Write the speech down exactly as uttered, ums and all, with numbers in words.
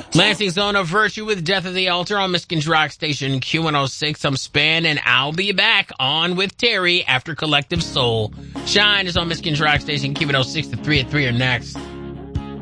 Lansing Zone of Virtue with Death of the Altar on Michigan's Rock Station Q one oh six. I'm Span, and I'll be back on with Terry after Collective Soul. Shine is on Michigan's Rock Station Q one oh six. The three at three are next.